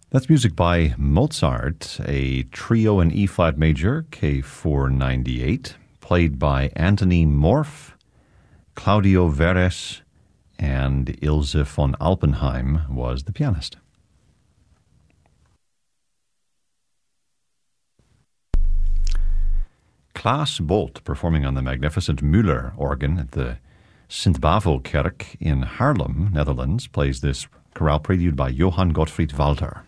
That's music by Mozart, a trio in E-flat major, K498, played by Anthony Morph, Claudio Veres, and Ilse von Alpenheim was the pianist. Klaas Bolt performing on the magnificent Müller organ at the Sint-Bavo Kerk in Haarlem, Netherlands, plays this chorale prelude by Johann Gottfried Walter.